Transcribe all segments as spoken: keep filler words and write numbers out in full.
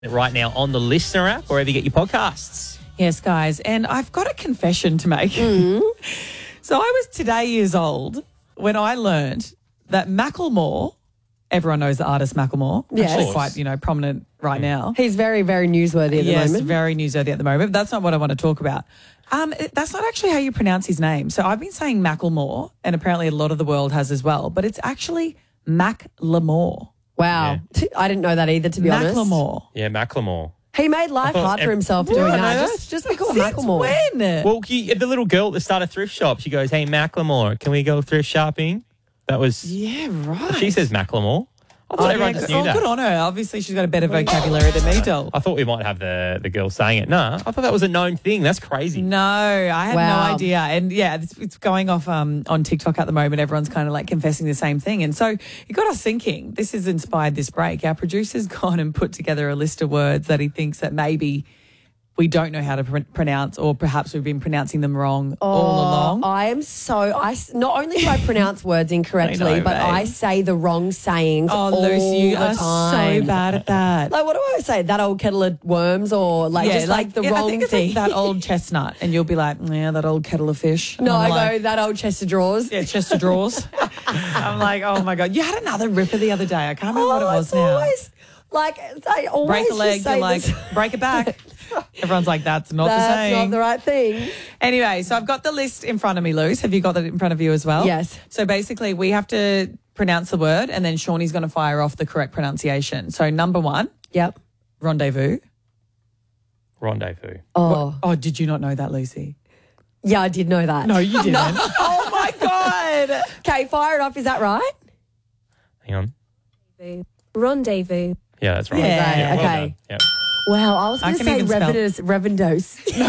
right now on the Listener app, wherever you get your podcasts. Yes, guys, and I've got a confession to make. Mm-hmm. So I was today years old when I learned that Macklemore, everyone knows the artist Macklemore, Yes. actually quite, you know, prominent right now. He's very, very newsworthy at the yes, moment. very newsworthy at the moment. But that's not what I want to talk about. Um, it- that's not actually how you pronounce his name. So I've been saying Macklemore, and apparently a lot of the world has as well, but it's actually Macklemore. Wow. I didn't know that either, to be honest. Macklemore. Yeah, Macklemore. He made life thought hard for ev- himself Yeah, doing I that. know Just, just be called Since Macklemore. when? Well, he, the little girl at the start of thrift shop, she goes, "Hey, Macklemore, can we go thrift shopping?" That was, Yeah, right. she says Macklemore. I thought Oh, everyone yeah, just good- knew oh, that. good on her. Obviously, she's got a better vocabulary than me, doll. I thought we might have the, the girl saying it. Nah, I thought that was a known thing. That's crazy. No, I had Wow. no idea. And yeah, it's, it's going off um, on TikTok at the moment. Everyone's kind of like confessing the same thing. And so it got us thinking. This has inspired this break. Our producer's gone and put together a list of words that he thinks that maybe we don't know how to pr- pronounce, or perhaps we've been pronouncing them wrong all along. I am so, I, s- not only do I pronounce words incorrectly, I know, but babe. I say the wrong sayings Oh, all Lucy, you the are time. so bad at that. Like, what do I say? That old kettle of worms, or like just like, the yeah, wrong I think it's thing? like that old chestnut, and you'll be like, yeah, that old kettle of fish. no, And I I'm go, like, that old chest of drawers. yeah, chest of drawers. I'm like, oh my God. You had another ripper the other day. I can't remember Oh, what it was it's now. always, like, I always Break a just leg, say you're like, this. break it back. Everyone's like, that's not the That's same. not the right thing. Anyway, so I've got the list in front of me, Luce. Have you got that in front of you as well? Yes. So basically, we have to pronounce the word, and then Shawnee's going to fire off the correct pronunciation. So number one, Yep. rendezvous. Rendezvous. Oh, Oh, did you not know that, Lucy? yeah, I did know that. No, you didn't. Oh my God. Okay, fire it off. Is that right? Hang on. Rendezvous. Yeah, that's right. Yeah, well okay. done. Yeah. Wow, I was I going to can say even spell. revendos. Revendos.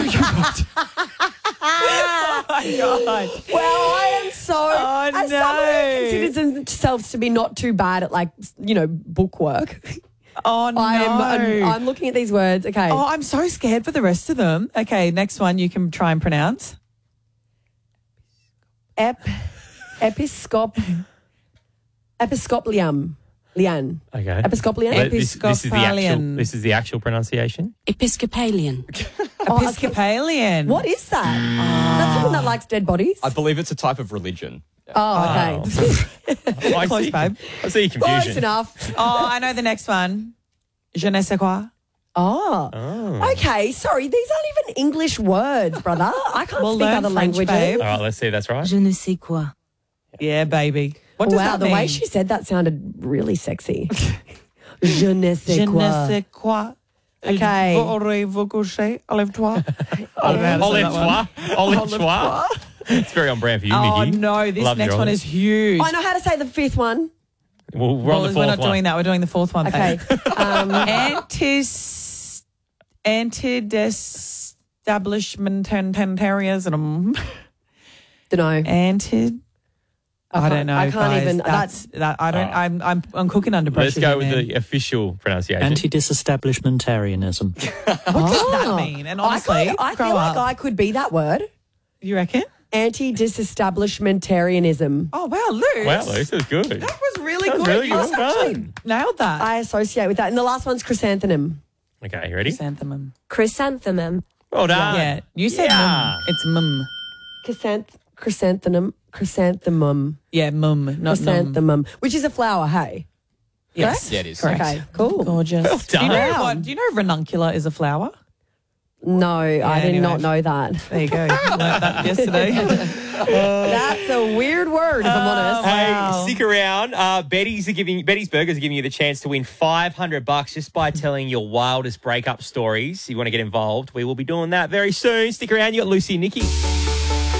Oh my God. Well, I am so. Oh, as someone who no. considers themselves to be not too bad at, like, you know, bookwork, Oh no. I'm, I'm looking at these words. Okay. Oh, I'm so scared for the rest of them. Okay, next one you can try and pronounce. Ep, episcop, episcoplium. Lian. Okay. Episcoplian? But This, this is the actual. Episcopalian. This is the actual pronunciation. Episcopalian. Episcopalian. What is that? Is that someone that likes dead bodies? I believe it's a type of religion. Oh, okay. Oh, I Close, see, babe. I see your confusion. Close enough. Oh, I know the next one. Je ne sais quoi. Oh. Okay, sorry. These aren't even English words, brother. I can't Well, speak learn other French, languages. babe. All right, let's see if that's right. Je ne sais quoi. Yeah, baby. What does Wow, that the mean? way she said that sounded really sexy. Je ne sais Je quoi. ne sais quoi. Okay. Aurez-vous couché? Enlève-toi. I don't know how to say that one. Enlève-toi. Enlève-toi. It's very on brand for you, Oh, Nikki. no. This Love next your one Enlève. is huge. I know how to say the fifth one. Well, we're Well, on the we're fourth not one. doing that. We're doing the fourth one. Okay. babe. Um, Antis, anti-establishmentarianism. don't know. Anti. I, don't can't- know. I can't guys. even- That's that. I don't. Oh. I'm. I'm. I'm cooking under pressure. Let's go here, with man. the official pronunciation. Anti-disestablishmentarianism. What does that Oh. mean? And I, honestly, kind of- I grow feel up. like I could be that word. You reckon? Anti-disestablishmentarianism. Oh wow, Luke. Wow, Luce, that was good. That was really That was good. really You good. Well actually done. nailed that. I associate with that. And the last one's chrysanthemum. Okay, you ready? Chrysanthemum. Chrysanthemum. Well done. Yeah, you said Yeah. mum. It's mum. Chrysanth- chrysanthemum. Chrysanthemum. Yeah, mum, not num. Chrysanthemum. Which is a flower, hey? Yes, Yeah, it is. Correct. Okay, cool. Gorgeous. Well Do you know done. what? Do you know ranunculus is a flower? No, I did anyway. not know that. There you go. You learned that yesterday. That's a weird word, if I'm honest. Hey, Wow. stick around. Uh, Betty's are giving Betty's Burgers are giving you the chance to win five hundred bucks just by telling your wildest breakup stories. If you want to get involved, we will be doing that very soon. Stick around. You got Lucy and Nikki.